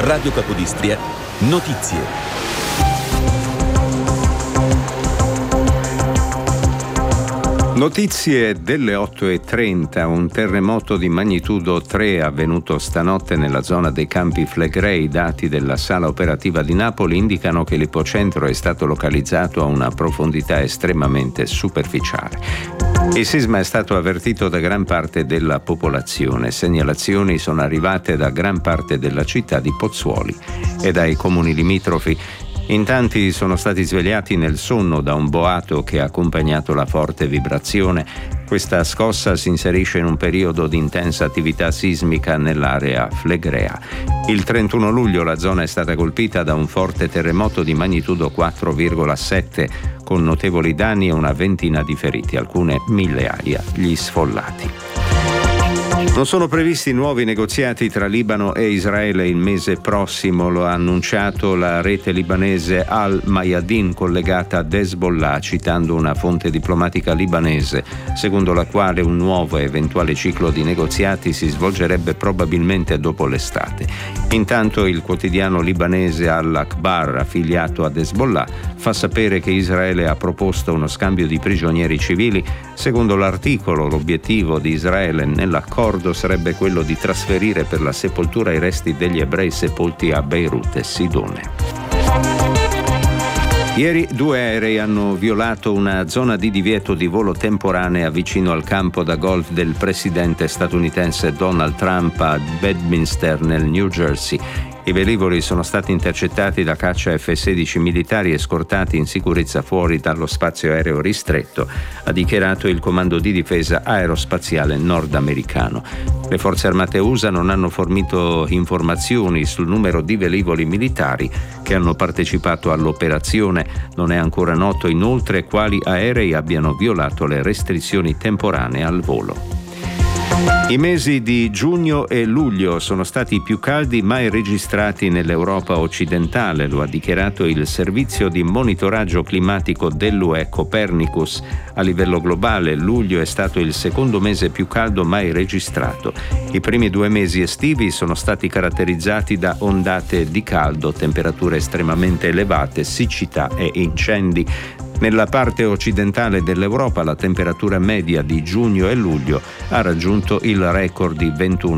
Radio Capodistria, notizie. Notizie delle 8:30. Un terremoto di magnitudo 3 avvenuto stanotte nella zona dei campi Flegrei. Dati della sala operativa di Napoli indicano che l'ipocentro è stato localizzato a una profondità estremamente superficiale. Il sisma è stato avvertito da gran parte della popolazione. Segnalazioni sono arrivate da gran parte della città di Pozzuoli e dai comuni limitrofi. In tanti sono stati svegliati nel sonno da un boato che ha accompagnato la forte vibrazione. Questa scossa si inserisce in un periodo di intensa attività sismica nell'area flegrea. Il 31 luglio la zona è stata colpita da un forte terremoto di magnitudo 4,7 con notevoli danni e una ventina di feriti, alcune migliaia gli sfollati. Non sono previsti nuovi negoziati tra Libano e Israele il mese prossimo, lo ha annunciato la rete libanese Al-Mayadin collegata ad Hezbollah, citando una fonte diplomatica libanese, secondo la quale un nuovo e eventuale ciclo di negoziati si svolgerebbe probabilmente dopo l'estate. Intanto il quotidiano libanese Al-Akhbar, affiliato ad Hezbollah, fa sapere che Israele ha proposto uno scambio di prigionieri civili. Secondo l'articolo, l'obiettivo di Israele nell'accordo sarebbe quello di trasferire per la sepoltura i resti degli ebrei sepolti a Beirut e Sidone. Ieri 2 aerei hanno violato una zona di divieto di volo temporanea vicino al campo da golf del presidente statunitense Donald Trump a Bedminster nel New Jersey. I velivoli sono stati intercettati da caccia F-16 militari e scortati in sicurezza fuori dallo spazio aereo ristretto, ha dichiarato il Comando di Difesa Aerospaziale nordamericano. Le forze armate USA non hanno fornito informazioni sul numero di velivoli militari che hanno partecipato all'operazione. Non è ancora noto inoltre quali aerei abbiano violato le restrizioni temporanee al volo. I mesi di giugno e luglio sono stati i più caldi mai registrati nell'Europa occidentale, lo ha dichiarato il servizio di monitoraggio climatico dell'UE Copernicus. A livello globale, luglio è stato il secondo mese più caldo mai registrato. I primi 2 mesi estivi sono stati caratterizzati da ondate di caldo, temperature estremamente elevate, siccità e incendi. Nella parte occidentale dell'Europa la temperatura media di giugno e luglio ha raggiunto il record di 21